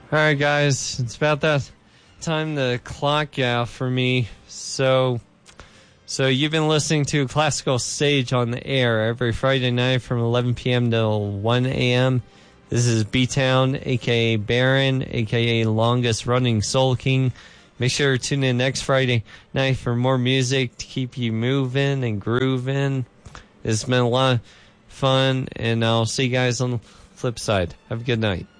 All right, guys, it's about that time to clock out for me. So you've been listening to Classical Stage on the air every Friday night from 11 p.m. till 1 a.m. This is B-Town, a.k.a. Baron, a.k.a. Longest Running Soul King. Make sure to tune in next Friday night for more music to keep you moving and grooving. It's been a lot of fun, and I'll see you guys on the flip side. Have a good night.